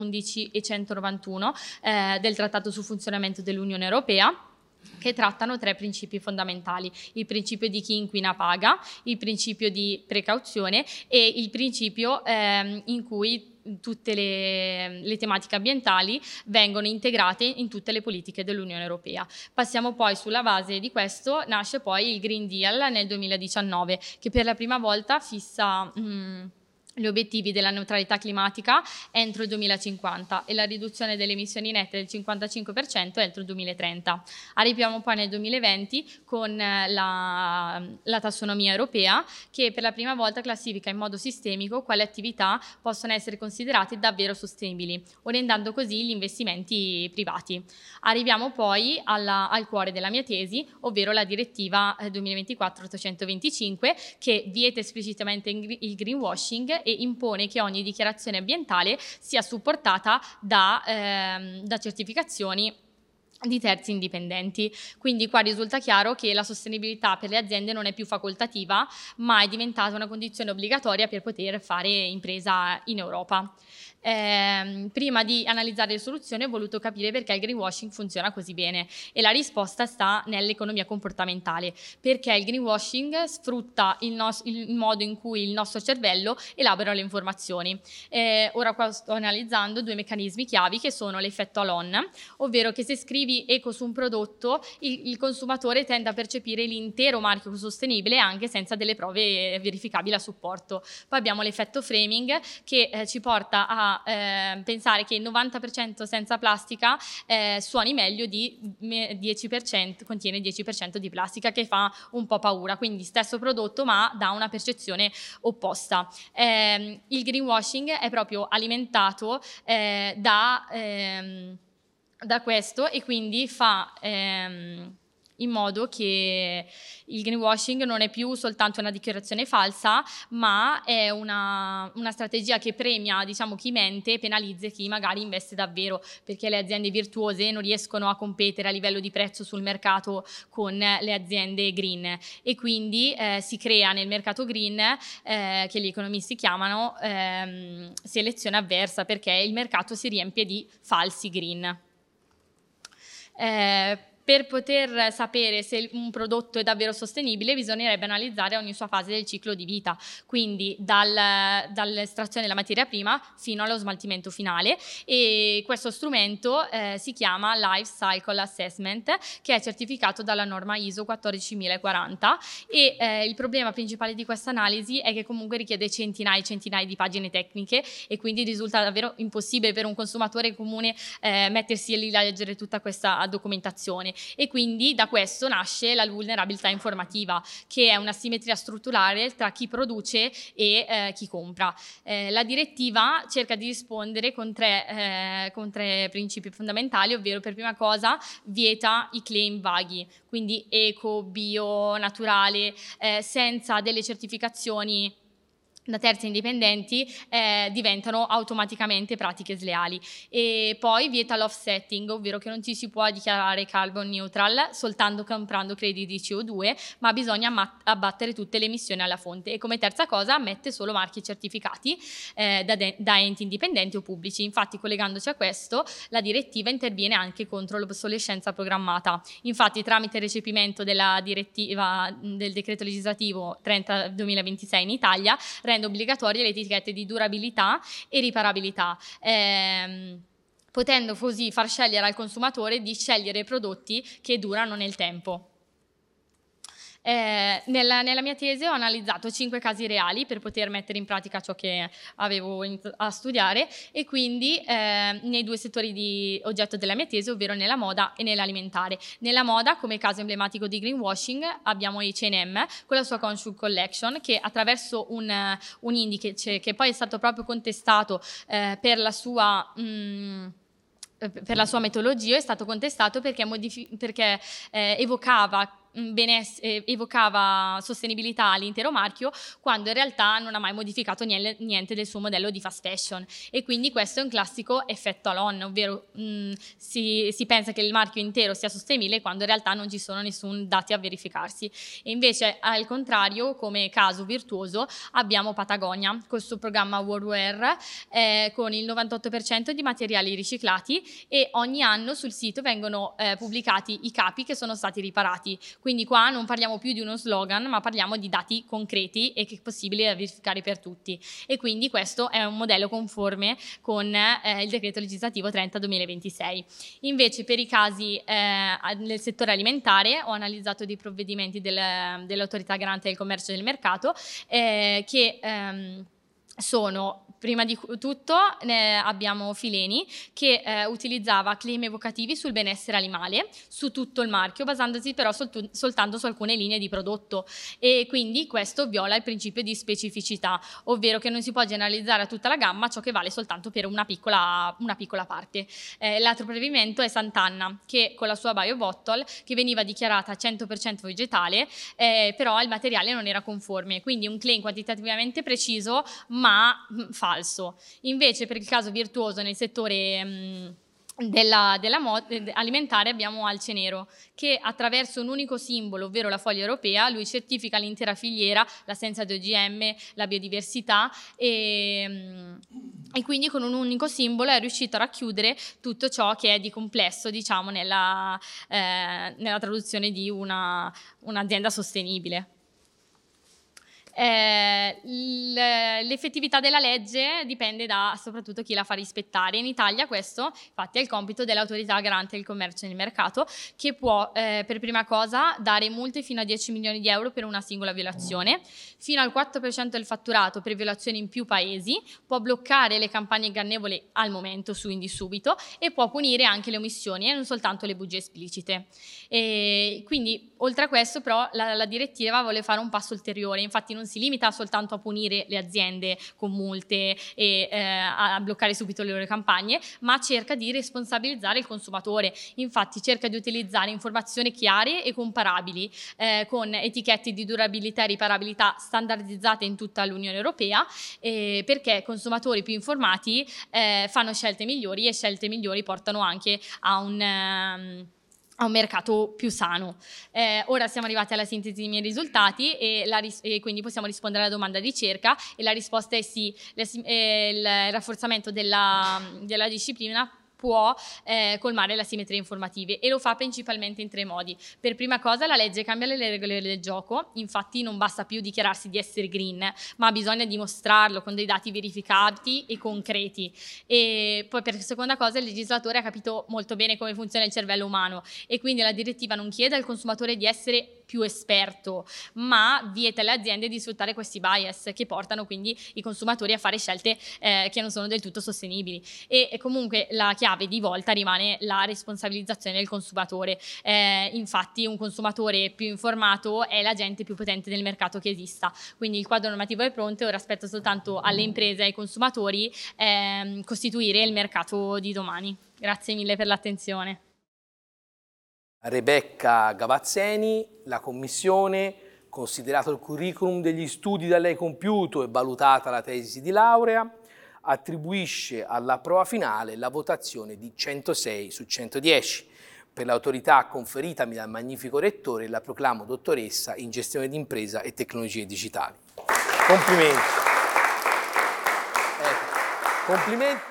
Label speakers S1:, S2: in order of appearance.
S1: 11 e 191 del Trattato sul funzionamento dell'Unione Europea, che trattano 3 principi fondamentali: il principio di chi inquina paga, il principio di precauzione e il principio in cui tutte le tematiche ambientali vengono integrate in tutte le politiche dell'Unione Europea. Passiamo poi, sulla base di questo, nasce poi il Green Deal nel 2019, che per la prima volta fissa gli obiettivi della neutralità climatica entro il 2050 e la riduzione delle emissioni nette del 55% entro il 2030. Arriviamo poi nel 2020 con la tassonomia europea, che per la prima volta classifica in modo sistemico quali attività possono essere considerate davvero sostenibili, orientando così gli investimenti privati. Arriviamo poi al cuore della mia tesi, ovvero la direttiva 2024/825, che vieta esplicitamente il greenwashing e impone che ogni dichiarazione ambientale sia supportata da certificazioni di terzi indipendenti. Quindi qua risulta chiaro che la sostenibilità per le aziende non è più facoltativa, ma è diventata una condizione obbligatoria per poter fare impresa in Europa. Prima di analizzare le soluzioni ho voluto capire perché il greenwashing funziona così bene, e la risposta sta nell'economia comportamentale, perché il greenwashing sfrutta il modo in cui il nostro cervello elabora le informazioni. Ora qua sto analizzando 2 meccanismi chiavi, che sono l'effetto Alon, ovvero che se scrivi eco su un prodotto il consumatore tende a percepire l'intero marchio sostenibile anche senza delle prove verificabili a supporto. Poi abbiamo l'effetto framing, che ci porta a pensare che il 90% senza plastica suoni meglio di 10%, contiene 10% di plastica, che fa un po' paura. Quindi stesso prodotto ma dà una percezione opposta. Il greenwashing è proprio alimentato da questo, e quindi fa in modo che il greenwashing non è più soltanto una dichiarazione falsa, ma è una strategia che premia, diciamo, chi mente e penalizza chi magari investe davvero, perché le aziende virtuose non riescono a competere a livello di prezzo sul mercato con le aziende green, e quindi si crea nel mercato green, che gli economisti chiamano selezione avversa, perché il mercato si riempie di falsi green. Per poter sapere se un prodotto è davvero sostenibile bisognerebbe analizzare ogni sua fase del ciclo di vita, quindi dall'estrazione della materia prima fino allo smaltimento finale, e questo strumento si chiama Life Cycle Assessment, che è certificato dalla norma ISO 14040, e il problema principale di questa analisi è che comunque richiede centinaia e centinaia di pagine tecniche, e quindi risulta davvero impossibile per un consumatore comune mettersi lì a leggere tutta questa documentazione. E quindi da questo nasce la vulnerabilità informativa, che è una simmetria strutturale tra chi produce e chi compra. La direttiva cerca di rispondere con tre principi fondamentali, ovvero, per prima cosa, vieta i claim vaghi, quindi eco, bio, naturale, senza delle certificazioni da terzi indipendenti diventano automaticamente pratiche sleali. E poi vieta l'offsetting, ovvero che non ci si può dichiarare carbon neutral soltanto comprando crediti di CO2, ma bisogna abbattere tutte le emissioni alla fonte. E come terza cosa ammette solo marchi certificati da enti indipendenti o pubblici. Infatti, collegandoci a questo, la direttiva interviene anche contro l'obsolescenza programmata. Infatti, tramite il recepimento della direttiva del decreto legislativo 30/2026 in Italia, rende obbligatorie le etichette di durabilità e riparabilità, potendo così far scegliere al consumatore di scegliere prodotti che durano nel tempo. Nella mia tesi ho analizzato 5 casi reali per poter mettere in pratica ciò che avevo a studiare, e quindi nei 2 settori di oggetto della mia tesi, ovvero nella moda e nell'alimentare. Nella moda, come caso emblematico di greenwashing, abbiamo H&M con la sua Conscious Collection, che attraverso un indice che poi è stato proprio contestato per la sua metodologia, è stato contestato perché evocava evocava sostenibilità all'intero marchio, quando in realtà non ha mai modificato niente del suo modello di fast fashion. E quindi questo è un classico effetto Alon, ovvero si pensa che il marchio intero sia sostenibile quando in realtà non ci sono nessun dati a verificarsi. E invece al contrario, come caso virtuoso, abbiamo Patagonia col suo programma Worldwear con il 98% di materiali riciclati, e ogni anno sul sito vengono pubblicati i capi che sono stati riparati. Quindi qua non parliamo più di uno slogan, ma parliamo di dati concreti e che è possibile verificare per tutti. E quindi questo è un modello conforme con il decreto legislativo 30/2026. Invece per i casi nel settore alimentare ho analizzato dei provvedimenti dell'autorità garante del commercio e del mercato che sono, prima di tutto abbiamo Fileni che utilizzava claim evocativi sul benessere animale su tutto il marchio, basandosi però soltanto su alcune linee di prodotto, e quindi questo viola il principio di specificità, ovvero che non si può generalizzare a tutta la gamma ciò che vale soltanto per una piccola parte. L'altro provvedimento è Sant'Anna, che con la sua Bio Bottle, che veniva dichiarata 100% vegetale, però il materiale non era conforme, quindi un claim quantitativamente preciso ma falso. Invece per il caso virtuoso nel settore alimentare abbiamo Alce Nero, che attraverso un unico simbolo, ovvero la foglia europea, lui certifica l'intera filiera, l'assenza di OGM, la biodiversità, e quindi con un unico simbolo è riuscito a racchiudere tutto ciò che è di complesso, diciamo, nella traduzione di un'azienda sostenibile. L'effettività della legge dipende da soprattutto chi la fa rispettare. In Italia questo infatti è il compito dell'autorità garante del commercio e del mercato, che può per prima cosa dare multe fino a 10 milioni di euro per una singola violazione, fino al 4% del fatturato per violazioni in più paesi, può bloccare le campagne ingannevoli al momento, quindi subito, e può punire anche le omissioni e non soltanto le bugie esplicite. E quindi oltre a questo però la direttiva vuole fare un passo ulteriore, infatti non si limita soltanto a punire le aziende con multe e a bloccare subito le loro campagne, ma cerca di responsabilizzare il consumatore. Infatti cerca di utilizzare informazioni chiare e comparabili con etichette di durabilità e riparabilità standardizzate in tutta l'Unione Europea, perché consumatori più informati fanno scelte migliori, e scelte migliori portano anche a un mercato più sano. Ora siamo arrivati alla sintesi dei miei risultati e quindi possiamo rispondere alla domanda di ricerca, e la risposta è sì. Il rafforzamento della disciplina può colmare le asimmetrie informative, e lo fa principalmente in 3 modi. Per prima cosa la legge cambia le regole del gioco, infatti non basta più dichiararsi di essere green, ma bisogna dimostrarlo con dei dati verificati e concreti. E poi per seconda cosa il legislatore ha capito molto bene come funziona il cervello umano, e quindi la direttiva non chiede al consumatore di essere più esperto, ma vieta alle aziende di sfruttare questi bias che portano quindi i consumatori a fare scelte che non sono del tutto sostenibili. E comunque la chiave di volta rimane la responsabilizzazione del consumatore. Infatti un consumatore più informato è l'agente più potente del mercato che esista, quindi il quadro normativo è pronto, e ora aspetto soltanto alle imprese e ai consumatori costituire il mercato di domani. Grazie mille per l'attenzione.
S2: Rebecca Gavazzeni, la Commissione, considerato il curriculum degli studi da lei compiuto e valutata la tesi di laurea, attribuisce alla prova finale la votazione di 106 su 110. Per l'autorità conferitami dal magnifico rettore la proclamo dottoressa in gestione d'impresa e tecnologie digitali. Complimenti. Complimenti.